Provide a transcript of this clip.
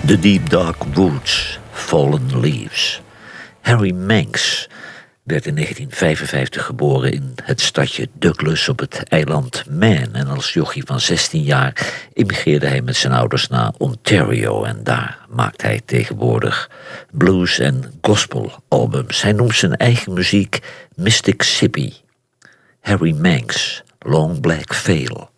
The Deep Dark Woods, Fallen Leaves. Harry Manx werd in 1955 geboren in het stadje Douglas op het eiland Man. En als jochie van 16 jaar immigreerde hij met zijn ouders naar Ontario. En daar maakt hij tegenwoordig blues- en gospelalbums. Hij noemt zijn eigen muziek Mystic Sippy. Harry Manx, Long Black Veil.